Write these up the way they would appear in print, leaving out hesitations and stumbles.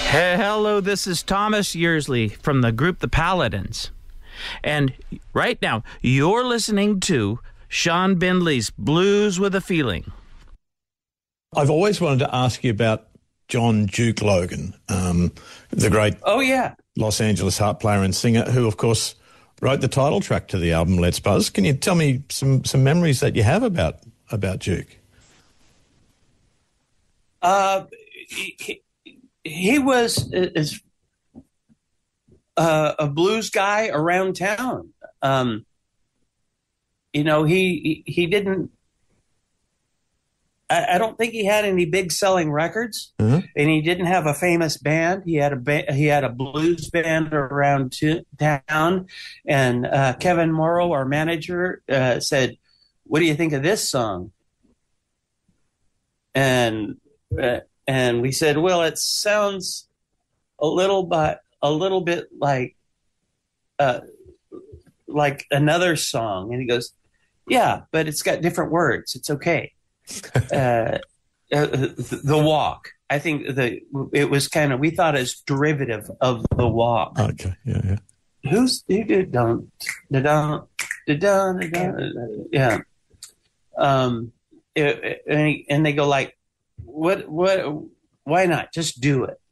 Hello, this is Thomas Yearsley from the group The Paladins. And right now, you're listening to Sean Bindley's Blues with a Feeling. I've always wanted to ask you about John Duke Logan, the great Los Angeles harp player and singer who, of course, wrote the title track to the album Let's Buzz. Can you tell me some memories that you have about Duke? He was a blues guy around town. He didn't. I don't think he had any big selling records, and he didn't have a famous band. He had a blues band around town, and Kevin Morrow, our manager, said, "What do you think of this song?" And we said, "Well, it sounds a little bit like another song." And he goes, "Yeah, but it's got different words. It's okay." The Walk. I think it was kind of, we thought as derivative of The Walk. Okay, yeah. Who's yeah. And they go like, what? Why not just do it?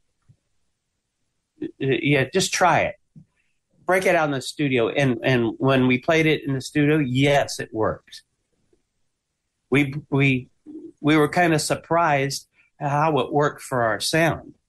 Yeah, just try it. Break it out in the studio. And when we played it in the studio, yes, it worked. We were kind of surprised how it worked for our sound.